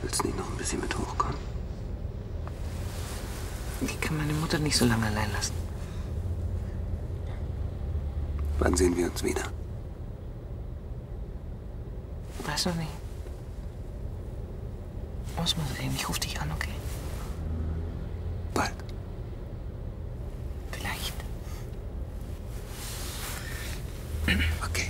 Willst nicht noch ein bisschen mit hochkommen? Ich kann meine Mutter nicht so lange allein lassen. Wann sehen wir uns wieder? Weiß noch nicht. Muss mal sehen. Ich ruf dich an, okay? Bald. Vielleicht. Okay.